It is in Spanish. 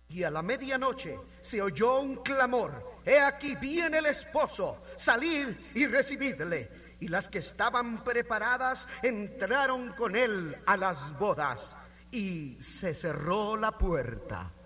Y a la medianoche se oyó un clamor: he aquí viene el esposo, salid y recibidle. Y las que estaban preparadas entraron con él a las bodas, y se cerró la puerta.